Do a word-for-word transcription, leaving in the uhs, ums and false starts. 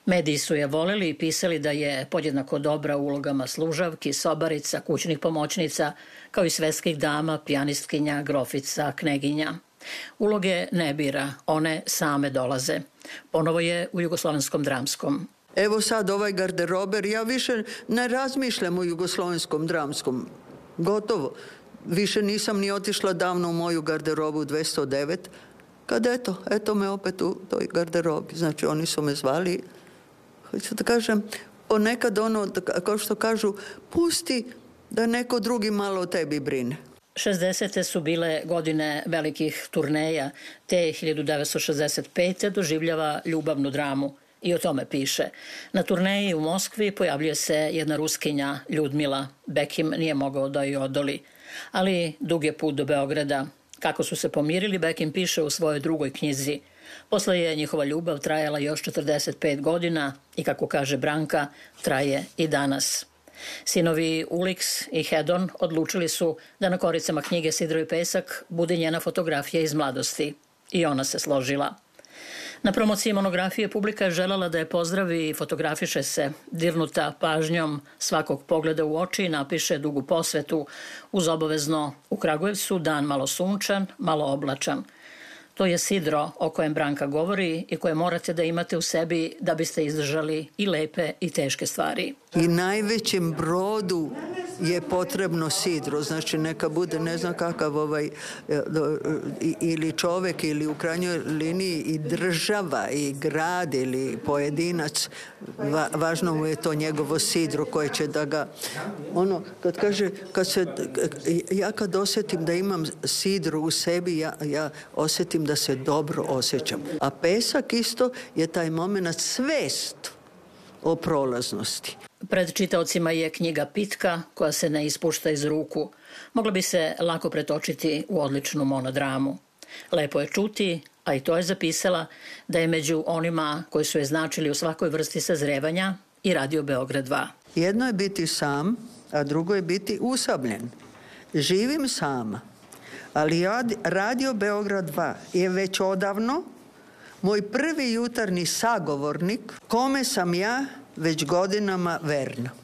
Mediji su je voleli i pisali da je podjednako dobra u ulogama služavki, sobarica, kućnih pomoćnica, kao i svetskih dama, pijanistkinja, grofica, kneginja. Uloge ne bira, one same dolaze. Ponovo je u Jugoslovenskom dramskom. Evo sad ovaj garderober, ja više ne razmišljam o Jugoslovenskom dramskom. Gotovo. Više nisam ni otišla davno u moju garderobu dvesta devet, kad eto, eto me opet u toj garderobi. Znači, oni su me zvali, hoću da kažem, ponekad ono, kao što kažu, pusti da neko drugi malo o tebi brine. šezdesete su bile godine velikih turneja, te hiljadu devetsto šezdeset pete doživljava ljubavnu dramu i o tome piše. Na turneji u Moskvi pojavljuje se jedna Ruskinja, Ljudmila. Bekim nije mogao da joj odoli, ali dug je put do Beograda. Kako su se pomirili, Bekim piše u svojoj drugoj knjizi. Posle je njihova ljubav trajala još četrdeset pet godina i, kako kaže Branka, traje i danas. Sinovi Uliks i Hedon odlučili su da na koricama knjige Sidro i pesak bude njena fotografija iz mladosti. I ona se složila. Na promociji monografije publika je želela da je pozdravi i fotografiše se. Dirnuta pažnjom svakog pogleda u oči napiše dugu posvetu uz obavezno: u Kragujevcu dan malo sunčan, malo oblačan. To je sidro o kojem Branka govori i koje morate da imate u sebi da biste izdržali i lepe i teške stvari. I najvećem brodu je potrebno sidro, znači neka bude ne znam kakav ovaj ili čovek ili u krajnjoj liniji i država i grad ili pojedinac, va, važno mu je to njegovo sidro koje će da ga, ono, kad kaže, kad se, ja kad osjetim da imam sidro u sebi, ja, ja osjetim da se dobro osjećam. A pesak isto je taj moment svest o prolaznosti. Pred čitaocima je knjiga pitka koja se ne ispušta iz ruku. Mogla bi se lako pretočiti u odličnu monodramu. Lepo je čuti, a i to je zapisala, da je među onima koji su je značili u svakoj vrsti sazrevanja i Radio Beograd dva. Jedno je biti sam, a drugo je biti usamljen. Živim sama, ali Radio Beograd dva je već odavno moj prvi jutarnji sagovornik kome sam ja već godinama verna.